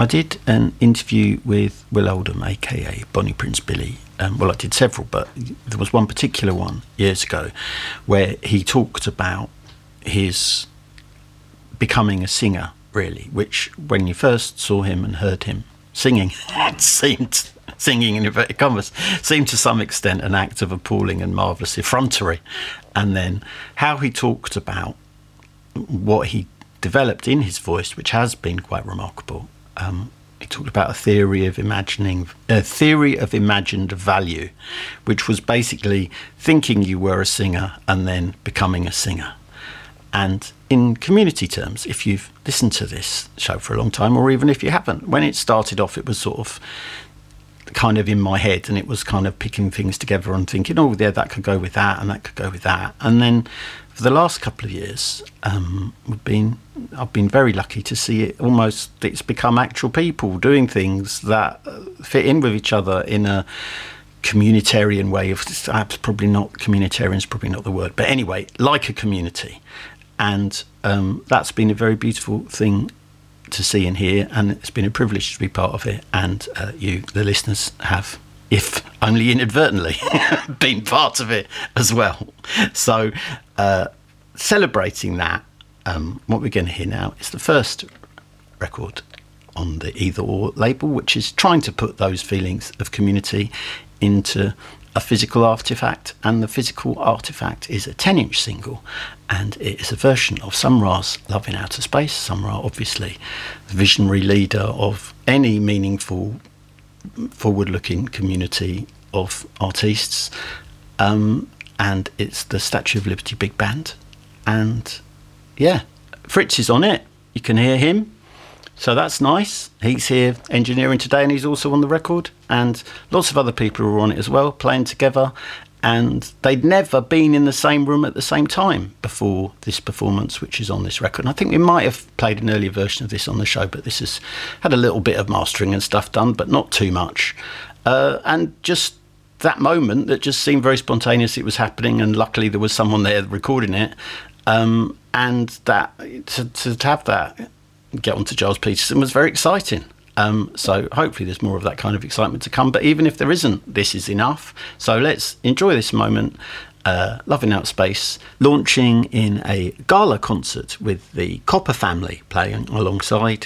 I did an interview with Will Oldham, aka Bonnie Prince Billy. I did several, but there was one particular one years ago where he talked about his becoming a singer, really, which when you first saw him and heard him singing, singing in inverted commas, seemed to some extent an act of appalling and marvellous effrontery. And then how he talked about what he developed in his voice, which has been quite remarkable. He talked about a theory of imagined value, which was basically thinking you were a singer and then becoming a singer. And in community terms, if you've listened to this show for a long time, or even if you haven't, when it started off, it was sort of kind of in my head, and it was kind of picking things together and thinking, oh, yeah, that could go with that, and that could go with that. And then for the last couple of years, I've been very lucky to see it's become actual people doing things that fit in with each other in a communitarian way. Communitarian is probably not the word, but anyway, like a community. And that's been a very beautiful thing to see and hear, and it's been a privilege to be part of it. And you, the listeners, have, if only inadvertently, been part of it as well. So celebrating that, what we're going to hear now is the first record on the Either Or label, which is trying to put those feelings of community into a physical artifact, and the physical artifact is a 10-inch single, and it is a version of Sun Ra's Love in Outer Space. Sun Ra, obviously the visionary leader of any meaningful forward-looking community of artists, and it's the Statue of Liberty Big Band, and yeah, Fritz is on it. You can hear him. So that's nice. He's here engineering today, and he's also on the record. And lots of other people are on it as well, playing together. And they'd never been in the same room at the same time before this performance, which is on this record. And I think we might have played an earlier version of this on the show, but this has had a little bit of mastering and stuff done, but not too much. And just that moment that just seemed very spontaneous, it was happening, and luckily there was someone there recording it. And that to have that get onto Gilles Peterson was very exciting. So hopefully there's more of that kind of excitement to come. But even if there isn't, this is enough. So let's enjoy this moment. Love in Outer Space, launching in a gala concert with the Copper Family playing alongside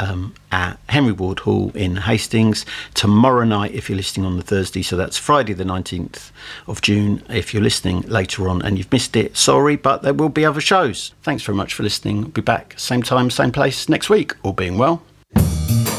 at Henry Ward Hall in Hastings tomorrow night if you're listening on the Thursday. So that's Friday the 19th of June. If you're listening later on and you've missed it, sorry, but there will be other shows. Thanks very much for listening. We'll be back same time, same place next week, all being well.